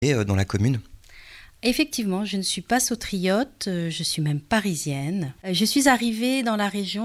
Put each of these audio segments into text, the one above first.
et dans la commune. Effectivement, je ne suis pas sautriote, je suis même parisienne. Je suis arrivée dans la région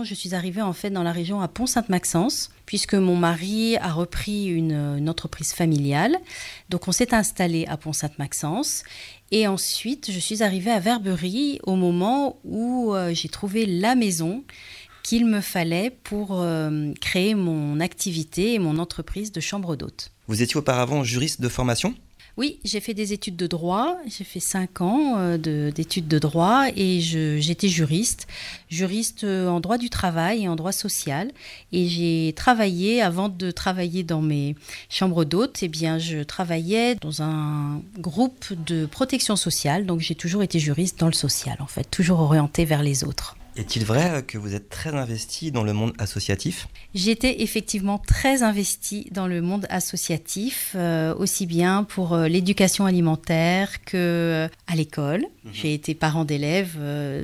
à Pont-Sainte-Maxence, puisque mon mari a repris une entreprise familiale. Donc on s'est installé à Pont-Sainte-Maxence. Et ensuite, je suis arrivée à Verberie au moment où j'ai trouvé la maison qu'il me fallait pour créer mon activité et mon entreprise de chambre d'hôte. Vous étiez auparavant juriste de formation ? Oui, j'ai fait des études de droit, j'ai fait 5 ans d'études de droit et j'étais juriste en droit du travail et en droit social. Et j'ai travaillé, avant de travailler dans mes chambres d'hôtes, je travaillais dans un groupe de protection sociale. Donc j'ai toujours été juriste dans le social en fait, toujours orientée vers les autres. Est-il vrai que vous êtes très investi dans le monde associatif ? J'étais effectivement très investie dans le monde associatif, aussi bien pour l'éducation alimentaire qu'à l'école. J'ai été parent d'élèves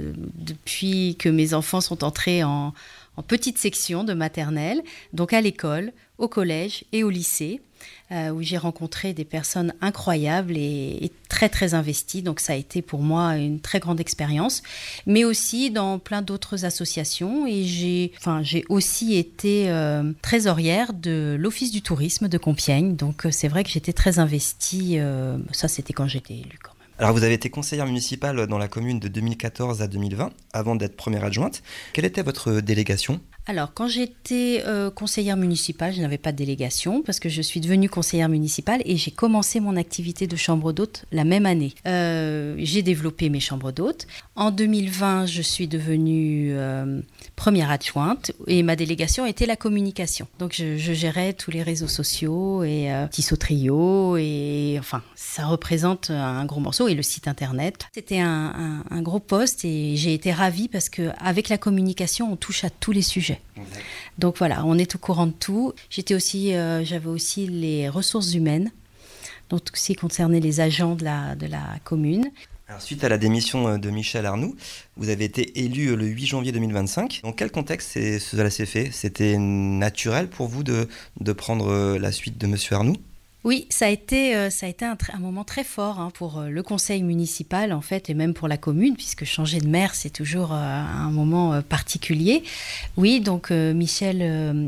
depuis que mes enfants sont entrés en petite section de maternelle, donc à l'école, au collège et au lycée, où j'ai rencontré des personnes incroyables et très très investies. Donc ça a été pour moi une très grande expérience, mais aussi dans plein d'autres associations. Et j'ai aussi été trésorière de l'Office du tourisme de Compiègne. Donc c'est vrai que j'étais très investie. Ça, c'était quand j'étais élue quand même. Alors vous avez été conseillère municipale dans la commune de 2014 à 2020, avant d'être première adjointe. Quelle était votre délégation ? Alors, quand j'étais conseillère municipale, je n'avais pas de délégation parce que je suis devenue conseillère municipale et j'ai commencé mon activité de chambre d'hôte la même année. J'ai développé mes chambres d'hôtes. En 2020, je suis devenue première adjointe et ma délégation était la communication. Donc, je gérais tous les réseaux sociaux et Tissot Trio et enfin, ça représente un gros morceau et le site internet. C'était un gros poste et j'ai été ravie parce qu'avec la communication, on touche à tous les sujets. Donc voilà, on est au courant de tout. J'avais aussi les ressources humaines, donc tout ce qui concernait les agents de la commune. Alors, suite à la démission de Michel Arnoux, vous avez été élu le 8 janvier 2025. Dans quel contexte cela s'est fait ? C'était naturel pour vous de prendre la suite de Monsieur Arnoux ? Oui, ça a été un moment très fort pour le conseil municipal en fait et même pour la commune puisque changer de maire c'est toujours un moment particulier. Oui, donc Michel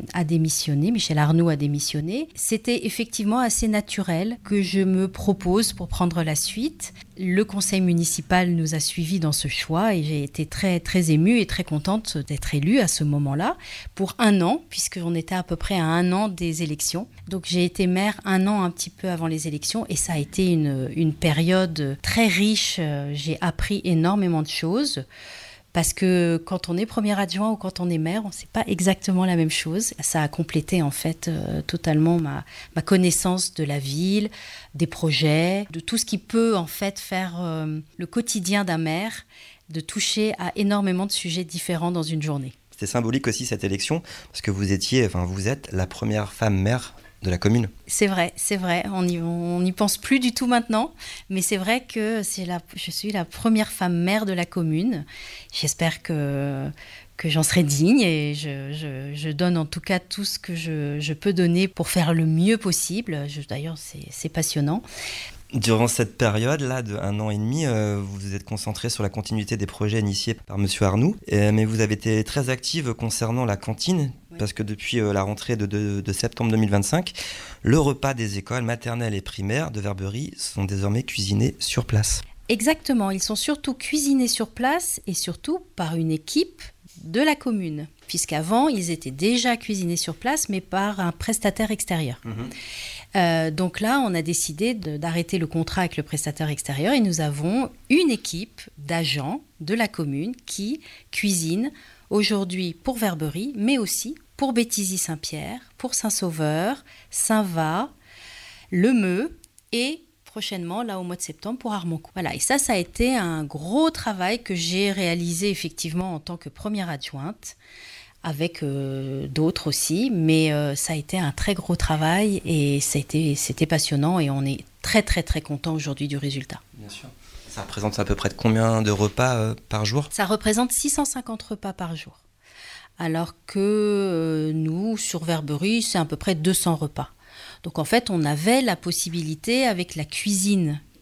Arnoux a démissionné. C'était effectivement assez naturel que je me propose pour prendre la suite. Le conseil municipal nous a suivis dans ce choix et j'ai été très très émue et très contente d'être élue à ce moment-là pour 1 an puisqu'on était à peu près à 1 an des élections. Donc j'ai été maire 1 an un petit peu avant les élections et ça a été une période très riche. J'ai appris énormément de choses parce que quand on est premier adjoint ou quand on est maire, c'est pas exactement la même chose. Ça a complété en fait totalement ma connaissance de la ville, des projets, de tout ce qui peut en fait faire le quotidien d'un maire, de toucher à énormément de sujets différents dans une journée. C'était symbolique aussi cette élection parce que vous êtes la première femme maire de la commune. C'est vrai, on n'y pense plus du tout maintenant, mais c'est vrai que je suis la première femme maire de la commune. J'espère que j'en serai digne et je donne en tout cas tout ce que je peux donner pour faire le mieux possible. D'ailleurs, c'est passionnant. Durant cette période-là de 1 an et demi, vous vous êtes concentré sur la continuité des projets initiés par Monsieur Arnoux, mais vous avez été très active concernant la cantine, parce que depuis la rentrée de septembre 2025, le repas des écoles maternelles et primaires de Verberie sont désormais cuisinés sur place. Exactement, ils sont surtout cuisinés sur place et surtout par une équipe de la commune, puisqu'avant ils étaient déjà cuisinés sur place mais par un prestataire extérieur. Donc là, on a décidé d'arrêter le contrat avec le prestataire extérieur et nous avons une équipe d'agents de la commune qui cuisine aujourd'hui pour Verberie, mais aussi pour Béthisy-Saint-Pierre, pour Saint-Sauveur, Saint-Va, Le Meux et prochainement, là au mois de septembre, pour Armancourt. Voilà, et ça a été un gros travail que j'ai réalisé effectivement en tant que première adjointe, avec d'autres aussi, mais ça a été un très gros travail et c'était passionnant et on est très très très content aujourd'hui du résultat. Bien sûr. Ça représente à peu près combien de repas par jour ? Ça représente 650 repas par jour, alors que nous, sur Verberie, c'est à peu près 200 repas. Donc en fait, on avait la possibilité, avec la cuisine